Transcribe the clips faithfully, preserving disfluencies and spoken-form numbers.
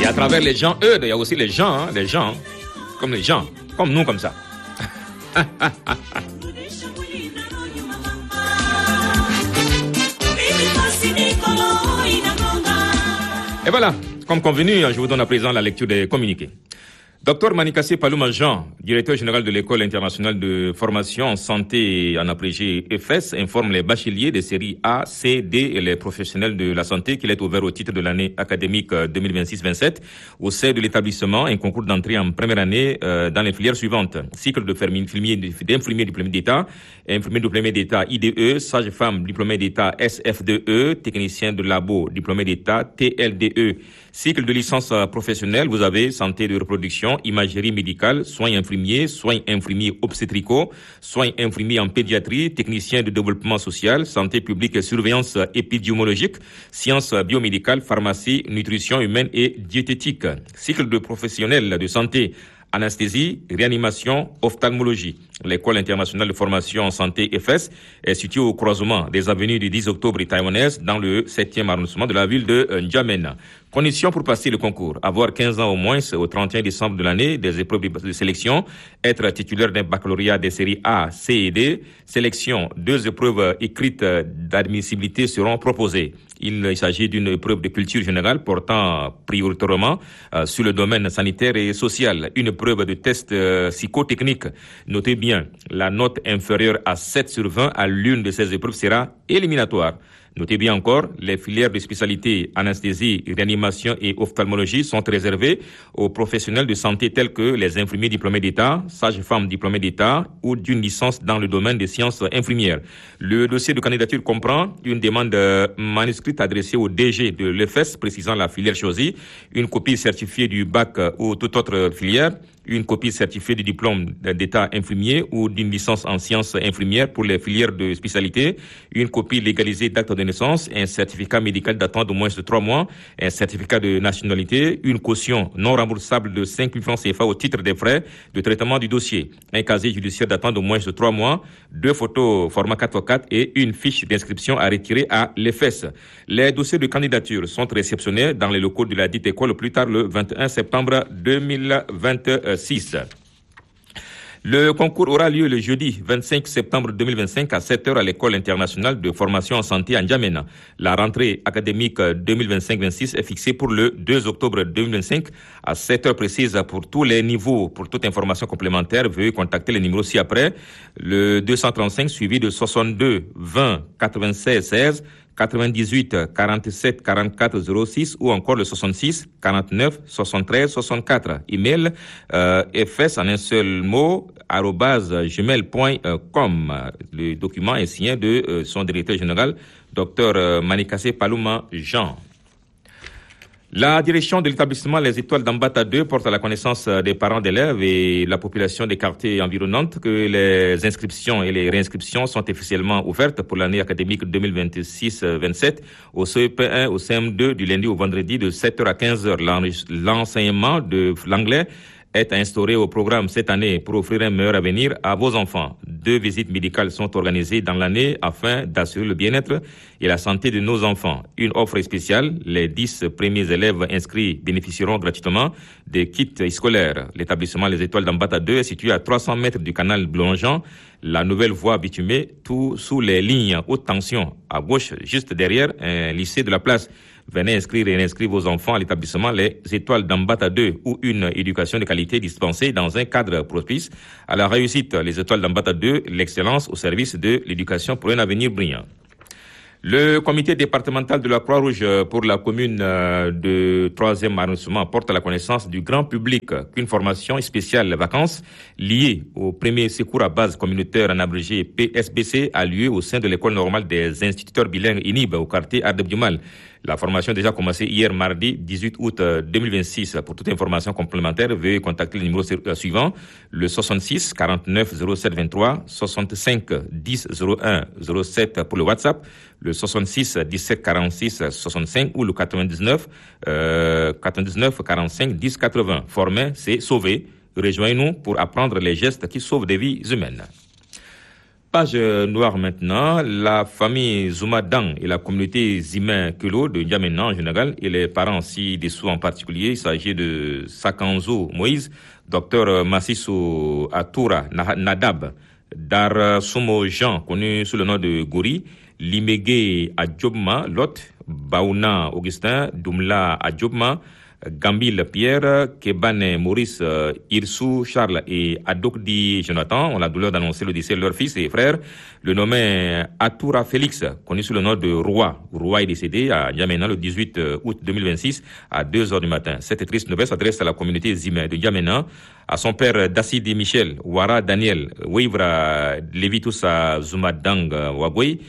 à travers les gens, eux, il y a aussi les gens, hein, les gens, comme les gens, comme nous, comme ça. Et voilà, comme convenu, je vous donne à présent la lecture des communiqués. Docteur Manikassé Palouma Jean, directeur général de l'École internationale de formation en santé et en abrégé E F S, informe les bacheliers des séries A, C, D et les professionnels de la santé qu'il est ouvert au titre de l'année académique deux mille vingt-six vingt-sept au sein de l'établissement un concours d'entrée en première année euh, dans les filières suivantes. Cycle de d'infirmier diplômé d'État, infirmier diplômé d'État I D E, sage-femme diplômé d'État S F deux E, technicien de labo diplômé d'État T L D E. Cycle de licence professionnelle, vous avez santé de reproduction, imagerie médicale, soins infirmiers, soins infirmiers obstétricaux, soins infirmiers en pédiatrie, technicien de développement social, santé publique et surveillance épidémiologique, sciences biomédicales, pharmacie, nutrition humaine et diététique. Cycle de professionnels de santé, anesthésie, réanimation, ophtalmologie. L'École internationale de formation en santé E F S est située au croisement des avenues du dix octobre et taïwanaise dans le septième arrondissement de la ville de N'Djamena. Conditions pour passer le concours. Avoir quinze ans au moins au trente et un décembre de l'année, des épreuves de sélection, être titulaire d'un baccalauréat des séries A, C et D. Sélection, deux épreuves écrites d'admissibilité seront proposées. Il s'agit d'une épreuve de culture générale portant prioritairement euh, sur le domaine sanitaire et social. Une épreuve de test euh, psychotechnique. Notez bien, la note inférieure à sept sur vingt à l'une de ces épreuves sera éliminatoire. Notez bien encore, les filières de spécialité anesthésie, réanimation et ophtalmologie sont réservées aux professionnels de santé tels que les infirmiers diplômés d'État, sages-femmes diplômées d'État ou d'une licence dans le domaine des sciences infirmières. Le dossier de candidature comprend une demande manuscrite adressée au D G de l'E F S précisant la filière choisie, une copie certifiée du bac ou toute autre filière, une copie certifiée du diplôme d'état infirmier ou d'une licence en sciences infirmières pour les filières de spécialité, une copie légalisée d'acte de naissance, un certificat médical datant de moins de trois mois, un certificat de nationalité, une caution non remboursable de cinq mille francs C F A au titre des frais de traitement du dossier, un casier judiciaire datant de moins de trois mois, deux photos format quatre par quatre et une fiche d'inscription à retirer à l'E F S. Les dossiers de candidature sont réceptionnés dans les locaux de la dite école plus tard le vingt et un septembre deux mille vingt-six. Le concours aura lieu le jeudi vingt-cinq septembre deux mille vingt-cinq à sept heures à l'École internationale de formation en santé à N'Djamena. La rentrée académique deux mille vingt-cinq vingt-six est fixée pour le deux octobre deux mille vingt-cinq à sept heures précises pour tous les niveaux. Pour toute information complémentaire, veuillez contacter les numéros ci-après. Le deux cent trente-cinq suivi de soixante-deux vingt quatre-vingt-seize seize quatre-vingt-dix-huit quarante-sept quarante-quatre zéro six ou encore le soixante-six quarante-neuf soixante-treize soixante-quatre. Email euh, F S en un seul mot arobase gmail point com. Le document est signé de euh, son directeur général, docteur euh, Manikassé Palouma Jean. La direction de l'établissement Les Étoiles d'Ambata deux porte à la connaissance des parents d'élèves et la population des quartiers environnantes que les inscriptions et les réinscriptions sont officiellement ouvertes pour l'année académique deux mille vingt-six vingt-sept au C E P un, au C M deux du lundi au vendredi de sept heures à quinze heures. L'enseignement de l'anglais est instauré au programme cette année pour offrir un meilleur avenir à vos enfants. Deux visites médicales sont organisées dans l'année afin d'assurer le bien-être et la santé de nos enfants. Une offre spéciale, les dix premiers élèves inscrits bénéficieront gratuitement des kits scolaires. L'établissement Les Étoiles d'Ambata deux est situé à trois cents mètres du canal Blongeant, la nouvelle voie bitumée, tout sous les lignes haute tension. À gauche, juste derrière, un lycée de la place. Venez inscrire et inscrire vos enfants à l'établissement Les Étoiles d'Ambata deux où une éducation de qualité dispensée dans un cadre propice à la réussite. Les Étoiles d'Ambata deux, l'excellence au service de l'éducation pour un avenir brillant. Le comité départemental de la Croix-Rouge pour la commune de troisième arrondissement porte à la connaissance du grand public qu'une formation spéciale vacances liée au premier secours à base communautaire en abrégé P S B C a lieu au sein de l'école normale des instituteurs bilingues I N I B au quartier Ardebdjoumal. La formation a déjà commencé hier mardi dix-huit août deux mille vingt-six. Pour toute information complémentaire, veuillez contacter le numéro suivant, le soixante-six quarante-neuf zéro sept vingt-trois, soixante-cinq dix zéro un zéro sept pour le WhatsApp, le soixante-six dix-sept quarante-six soixante-cinq ou le quatre-vingt-dix-neuf euh, quatre-vingt-dix-neuf quarante-cinq dix quatre-vingts. Former, c'est sauver. Rejoignez-nous pour apprendre les gestes qui sauvent des vies humaines. Page noire maintenant, la famille Zoumadang et la communauté Zimé Kelo de N'Djamena en général et les parents ci-dessous en particulier, il s'agit de Sakanzo Moïse, docteur Massissou Atoura Nadab, Dar Somo Jean, connu sous le nom de Gori, Limege Adjobma Lot, Baouna Augustin, Doumla Adjobma, Gambil Pierre, Kebane Maurice, euh, Irsou Charles et Adokdi Jonathan ont la douleur d'annoncer le décès de leur fils et frère, le nommé Atoura Félix, connu sous le nom de Roi. Roi est décédé à N'Djamena le dix-huit août deux mille vingt-six à deux heures du matin. Cette triste nouvelle s'adresse à la communauté Zimé de N'Djamena, à son père Dassidi Michel, Wara Daniel, Weivra Levitusa Zoumadang Wagwe,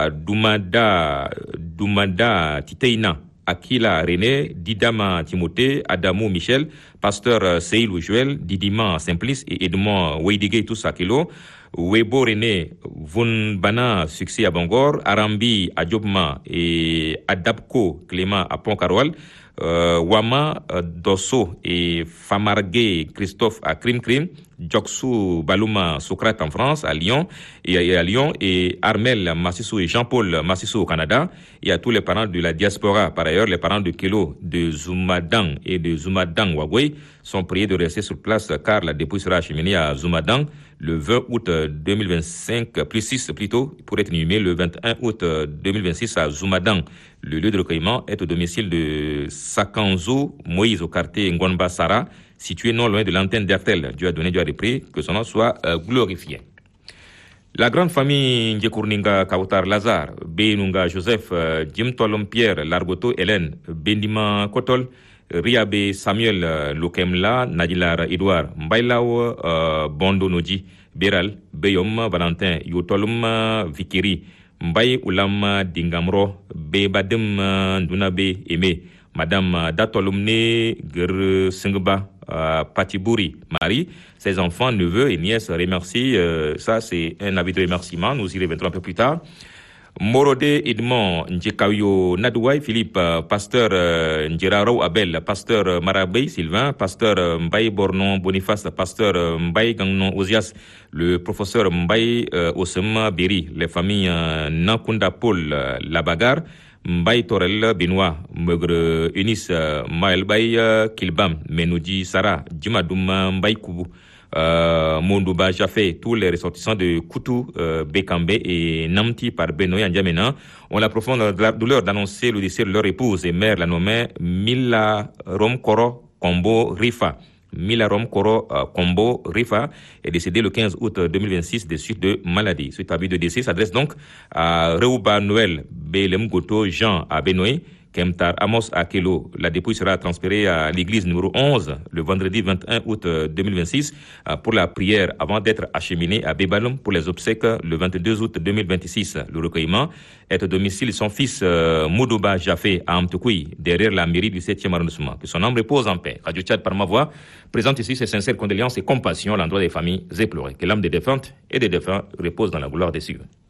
Doumada, Doumada Titeina, Akila René, Didama Timothée, Adamou Michel, pasteur Seilou Joël, Didima Simplice et Edmond Weidige Toussakilo, Webo René, Vunbana Succès à Bangor, Arambi Adjobma et Adapko Clément à Pont-Caroual, euh, Wama euh, Dosso et Famargue Christophe à Krim Krim, Djoksou Balouma Socrate en France, à Lyon et à, et à Lyon, et Armel Massissou et Jean-Paul Massissou au Canada, et à tous les parents de la diaspora. Par ailleurs, les parents de Kelo, de Zoumadang et de Zoumadang Wagwe sont priés de rester sur place car la dépouille sera acheminée à Zoumadang le vingt août deux mille vingt-cinq, plus six plutôt, pour être inhumé le vingt et un août deux mille vingt-six à Zoumadang. Le lieu de recueillement est au domicile de Sakanzo Moïse au quartier Ngonba Sara, situé non loin de l'antenne d'Artel. Dieu a donné, Dieu a repris, que son nom soit euh, glorifié. La grande famille Ndjekourninga Kautar Lazare, Benunga Joseph, euh, Jim Tolom Pierre, Largoto Hélène, Bendima Kotol, Riabe Samuel euh, Lokemla, Nadilar Edouard, Mbailao euh, Bondo Noji, Beral, Beyom Valentin, Yotolum Vikiri, Mbaye Oulam Dingamro, Bebadem Ndunabe Aimé, Madame Datolumne Ger Sengba, euh, Patibouri Marie, ses enfants, neveux et nièces remercient. Euh, ça, c'est un avis de remerciement. Nous y reviendrons un peu plus tard. Morode Edmond Ndjekayo Nadouai, Philippe, euh, pasteur euh, Ndjeraro Abel, pasteur euh, Marabey Sylvain, pasteur euh, Mbaye Bornon Boniface, pasteur euh, Mbaye Gangnon Ozias, le professeur Mbaye euh, Osema Beri, les familles euh, Nankunda Paul euh, Labagar, Mbaye Torel Benoît, Megre Unis, euh, Maël Baye euh, Kilbam, Menoudi Sarah, Djumadoum Mbaye Koubou, euh, Mondouba Jafé, tous les ressortissants de Koutou, euh, Bekambe et Namti par Benoît N'Djamena ont la profonde douleur d'annoncer le décès de leur épouse et mère, la nommée Mila Romkoro Kombo Rifa. Milarom Koro euh, Kombo Rifa est décédé le quinze août deux mille vingt-six des suites de maladie. Suite à but de décès s'adresse donc à Reuba Noël Belem Goto Jean à Benoît, Kemtar Amos à Kelo. La dépouille sera transférée à l'église numéro onze le vendredi vingt et un août deux mille vingt-six pour la prière avant d'être acheminée à Bébalom pour les obsèques le vingt-deux août deux mille vingt-six. Le recueillement est au domicile de son fils euh, Moudouba Jafé à Amtoukoui, derrière la mairie du septième arrondissement. Que son âme repose en paix. Radio Tchad par ma voix présente ici ses sincères condoléances et compassion à l'endroit des familles éplorées. Que l'âme des défuntes et des défunts repose dans la gloire des cieux.